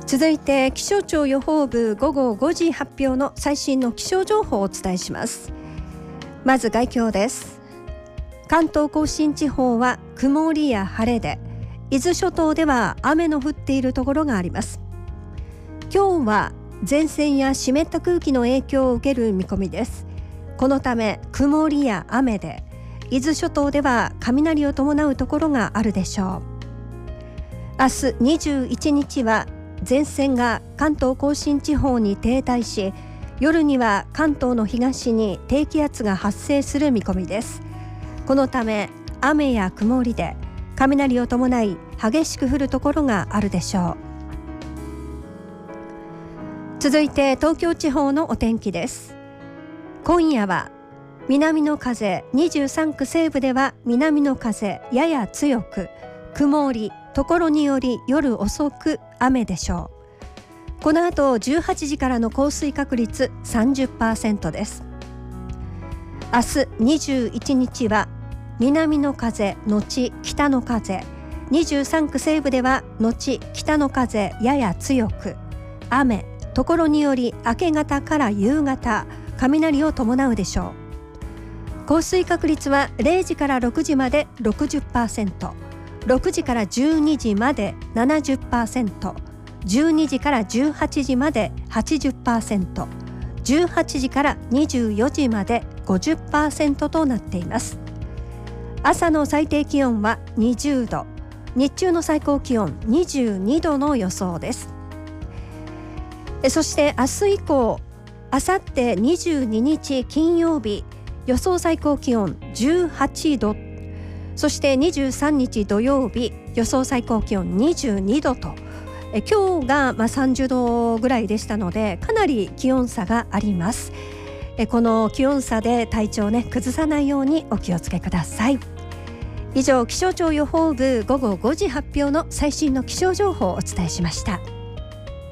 続いて気象庁予報部午後5時発表の最新の気象情報をお伝えします。まず概況です。関東甲信地方は曇りや晴れで、伊豆諸島では雨の降っているところがあります。今日は前線や湿った空気の影響を受ける見込みです。このため曇りや雨で、伊豆諸島では雷を伴うところがあるでしょう。明日21日は前線が関東甲信地方に停滞し、夜には関東の東に低気圧が発生する見込みです。このため雨や曇りで雷を伴い激しく降るところがあるでしょう。続いて東京地方のお天気です。今夜は南の風、23区西部では南の風やや強く、曇り、ところにより夜遅く雨でしょう。この後18時からの降水確率 30% です。明日21日は南の風のち北の風、23区西部ではのち北の風やや強く、雨、ところにより明け方から夕方雷を伴うでしょう。降水確率は0時から6時まで 60%、6時から12時まで 70%、12時から18時まで 80%、18時から24時まで 50% となっています。朝の最低気温は20度、日中の最高気温22度の予想です。そして明日以降、あさって22日金曜日、予想最高気温18度、そして23日土曜日、予想最高気温22度と、今日が30度ぐらいでしたので、かなり気温差があります。この気温差で体調崩さないようにお気をつけください。以上、気象庁予報部午後5時発表の最新の気象情報をお伝えしました。